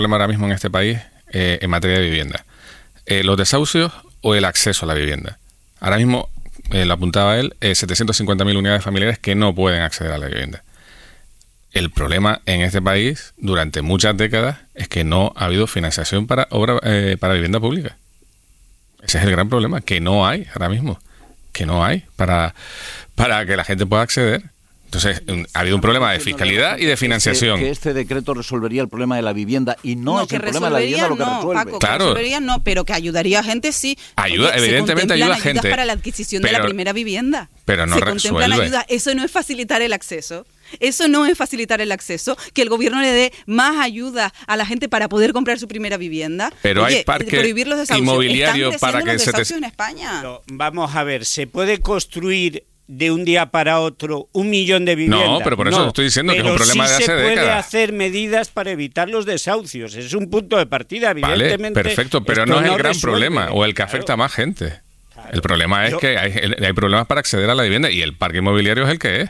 problema ahora mismo en este país en materia de vivienda. Los desahucios o el acceso a la vivienda. Ahora mismo, lo apuntaba él, 750.000 unidades familiares que no pueden acceder a la vivienda. El problema en este país durante muchas décadas es que no ha habido financiación para para vivienda pública. Ese es el gran problema, que no hay ahora mismo, que no hay para que la gente pueda acceder. Entonces, ha habido un problema de fiscalidad y de financiación. Que este decreto resolvería el problema de la vivienda y no es el problema de la vivienda lo que resuelve. Paco, claro. Resolvería no, pero que ayudaría a gente sí. Ayuda, evidentemente ayuda a gente. Para la adquisición de la primera vivienda. Pero no resuelve. Se contemplan ayudas. Eso no es facilitar el acceso. Eso no es facilitar el acceso, que el gobierno le dé más ayuda a la gente para poder comprar su primera vivienda. Pero hay parques inmobiliarios para que se en España. No, vamos a ver, ¿se puede construir de un día para otro 1 millón de viviendas? No, pero por eso estoy diciendo que es un problema de hace décadas. Pero sí se puede hacer medidas para evitar los desahucios. Es un punto de partida, evidentemente. Vale, perfecto, pero no es el gran problema o el que afecta a más gente. Claro. El problema es que hay problemas para acceder a la vivienda y el parque inmobiliario es el que es.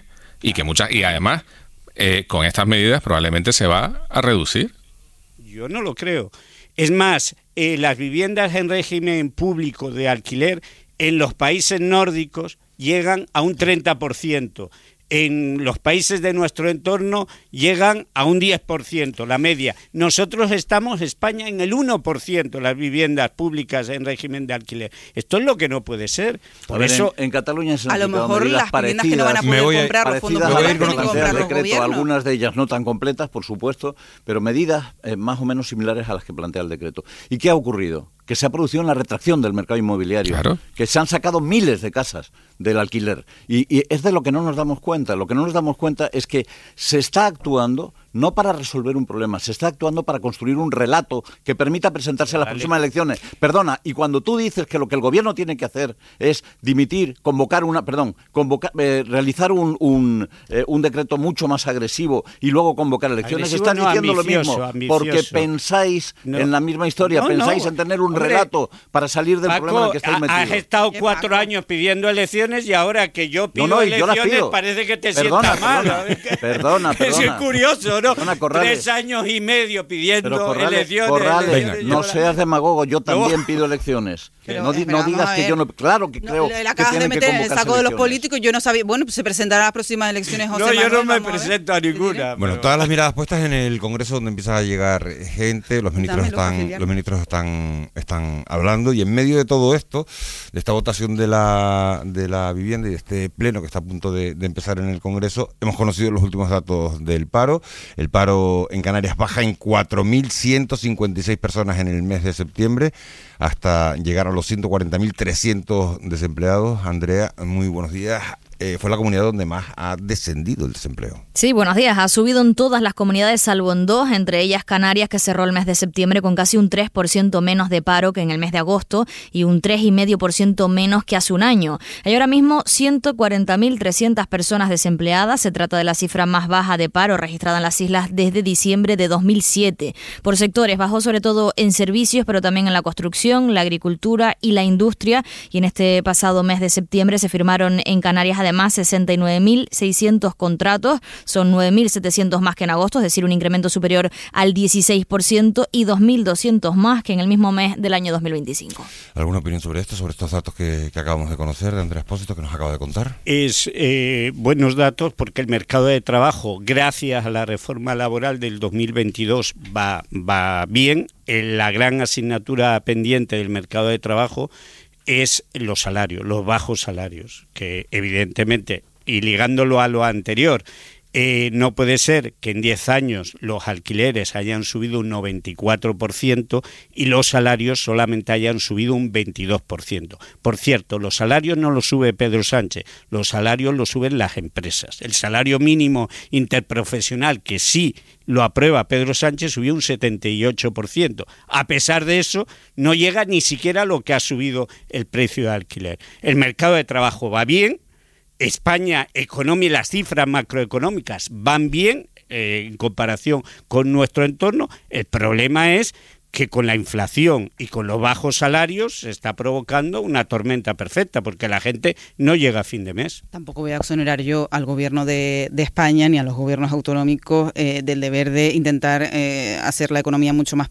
Y además, con estas medidas probablemente se va a reducir. Yo no lo creo. Es más, las viviendas en régimen público de alquiler en los países nórdicos llegan a un 30%. En los países de nuestro entorno llegan a un 10%, la media. Nosotros estamos, España, en el 1% las viviendas públicas en régimen de alquiler. Esto es lo que no puede ser. Por eso en Cataluña se han a lo mejor las viviendas que no van a poder comprar los fondos públicos tienen que comprar los gobiernos. Algunas de ellas no tan completas, por supuesto, pero medidas más o menos similares a las que plantea el decreto. ¿Y qué ha ocurrido? Que se ha producido una retracción del mercado inmobiliario, claro. Que se han sacado miles de casas del alquiler. Y es de lo que no nos damos cuenta. Lo que no nos damos cuenta es que se está actuando no para resolver un problema, se está actuando para construir un relato que permita presentarse a las próximas elecciones. Perdona, y cuando tú dices que lo que el gobierno tiene que hacer es dimitir, realizar un decreto mucho más agresivo y luego convocar elecciones, están diciendo lo mismo, porque pensáis en la misma historia, pensáis en tener un relato para salir del problema en el que estáis metidos. Has estado 4 años pidiendo elecciones y ahora que yo pido elecciones parece que te sienta mal. Perdona. Es curioso, ¿no? 3 años y medio pidiendo elecciones. Corrales, no seas demagogo, yo también pido elecciones. No digas que yo no... Claro que creo que acabas de meter en el saco de los políticos, yo no sabía... Bueno, pues se presentará a las próximas elecciones José Manuel. Yo no me presento a ninguna. Bueno, todas las miradas puestas en el Congreso donde empieza a llegar gente, los ministros están hablando y en medio de todo esto, de esta votación de la vivienda y de este pleno que está a punto de empezar en el Congreso, hemos conocido los últimos datos del paro. El paro en Canarias baja en 4.156 personas en el mes de septiembre hasta llegar a los 140.300 desempleados. Andrea, muy buenos días. Fue la comunidad donde más ha descendido el desempleo. Sí, buenos días. Ha subido en todas las comunidades salvo en 2, entre ellas Canarias, que cerró el mes de septiembre con casi un 3% menos de paro que en el mes de agosto y un 3,5% menos que hace un año. Hay ahora mismo 140.300 personas desempleadas. Se trata de la cifra más baja de paro registrada en las islas desde diciembre de 2007. Por sectores, bajó sobre todo en servicios, pero también en la construcción, la agricultura y la industria. Y en este pasado mes de septiembre se firmaron en Canarias además 69.600 contratos, son 9.700 más que en agosto, es decir, un incremento superior al 16% y 2.200 más que en el mismo mes del año 2025. ¿Alguna opinión sobre esto, sobre estos datos que acabamos de conocer de Andrea Expósito, que nos acaba de contar? Es buenos datos porque el mercado de trabajo, gracias a la reforma laboral del 2022, va bien. La gran asignatura pendiente del mercado de trabajo es los salarios, los bajos salarios, que evidentemente, y ligándolo a lo anterior, no puede ser que en 10 años los alquileres hayan subido un 94% y los salarios solamente hayan subido un 22%. Por cierto, los salarios no los sube Pedro Sánchez, los salarios los suben las empresas. El salario mínimo interprofesional, que sí lo aprueba Pedro Sánchez, subió un 78%. A pesar de eso, no llega ni siquiera a lo que ha subido el precio de alquiler. El mercado de trabajo va bien. España, economía y las cifras macroeconómicas van bien en comparación con nuestro entorno. El problema es que con la inflación y con los bajos salarios se está provocando una tormenta perfecta, porque la gente no llega a fin de mes. Tampoco voy a exonerar yo al gobierno de España ni a los gobiernos autonómicos del deber de intentar hacer la economía mucho más